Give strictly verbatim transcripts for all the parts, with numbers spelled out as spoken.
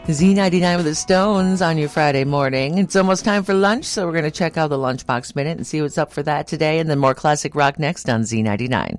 Z ninety-nine with the Stones on your Friday morning. It's almost time for lunch, so we're going to check out the Lunchbox Minute and see what's up for that today, and then more classic rock next on Z ninety-nine.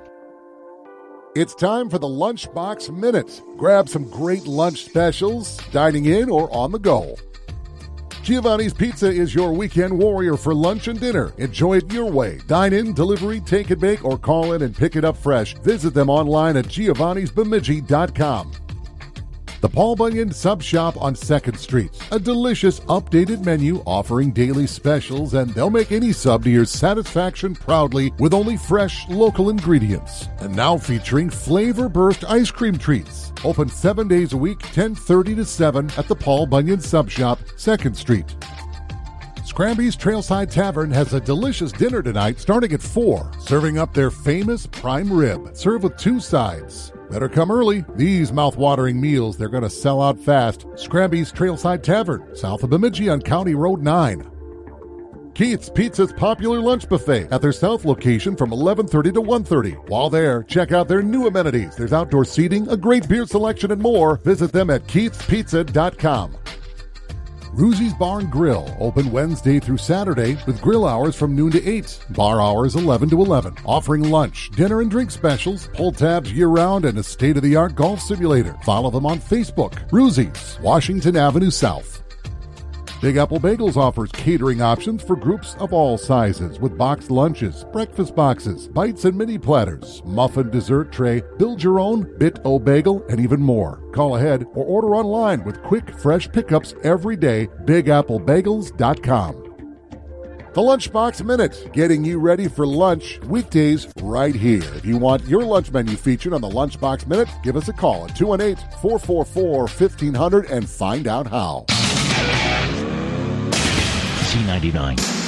It's time for the Lunchbox Minute. Grab some great lunch specials, dining in or on the go. Giovanni's Pizza is your weekend warrior for lunch and dinner. Enjoy it your way. Dine in, delivery, take and bake, or call in and pick it up fresh. Visit them online at giovannis bemidji dot com. The Paul Bunyan Sub Shop on second Street. A delicious, updated menu offering daily specials, and they'll make any sub to your satisfaction proudly with only fresh, local ingredients. And now featuring Flavor Burst ice cream treats. Open seven days a week, ten thirty to seven at the Paul Bunyan Sub Shop, second Street. Scramby's Trailside Tavern has a delicious dinner tonight starting at four, serving up their famous prime rib, served with two sides. Better come early. These mouth-watering meals, they're going to sell out fast. Scramby's Trailside Tavern, south of Bemidji on County Road nine. Keith's Pizza's popular lunch buffet at their south location from eleven thirty to one thirty. While there, check out their new amenities. There's outdoor seating, a great beer selection, and more. Visit them at keiths pizza dot com. Ruzzi's Bar and Grill, open Wednesday through Saturday with grill hours from noon to eight, bar hours eleven to eleven, offering lunch, dinner and drink specials, pull tabs year-round, and a state-of-the-art golf simulator. Follow them on Facebook. Ruzzi's, Washington Avenue South. Big Apple Bagels offers catering options for groups of all sizes with boxed lunches, breakfast boxes, bites and mini platters, muffin dessert tray, build your own, Bit-O Bagel, and even more. Call ahead or order online with quick, fresh pickups every day. big apple bagels dot com. The Lunchbox Minute, getting you ready for lunch weekdays right here. If you want your lunch menu featured on the Lunchbox Minute, give us a call at two one eight, four four four, fifteen hundred and find out how. Z ninety-nine.